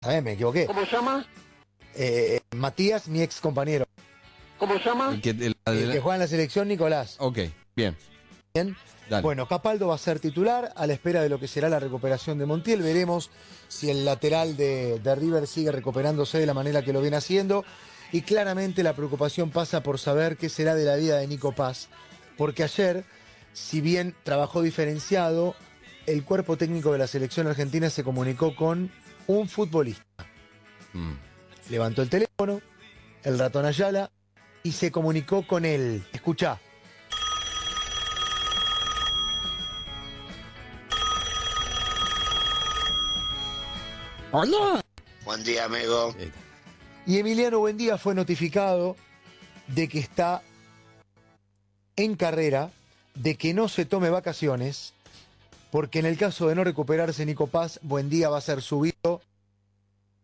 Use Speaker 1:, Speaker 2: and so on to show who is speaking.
Speaker 1: Me equivoqué.
Speaker 2: ¿Cómo se llama?
Speaker 1: Matías, mi ex compañero.
Speaker 2: ¿Cómo se llama?
Speaker 1: El que juega en la selección, Nicolás.
Speaker 3: Ok, bien.
Speaker 1: Bien.
Speaker 3: Dale.
Speaker 1: Bueno, Capaldo va a ser titular a la espera de lo que será la recuperación de Montiel. Veremos si el lateral de River sigue recuperándose de la manera que lo viene haciendo. Y claramente la preocupación pasa por saber qué será de la vida de Nico Paz. Porque ayer, si bien trabajó diferenciado, el cuerpo técnico de la selección argentina se comunicó con un futbolista. Levantó el teléfono, el ratón Ayala, y se comunicó con él. Escuchá.
Speaker 3: ¡Hola!
Speaker 4: Buen día, amigo.
Speaker 1: Y Emiliano Buendía fue notificado de que está en carrera, de que no se tome vacaciones, porque en el caso de no recuperarse Nico Paz, Buendía va a ser subido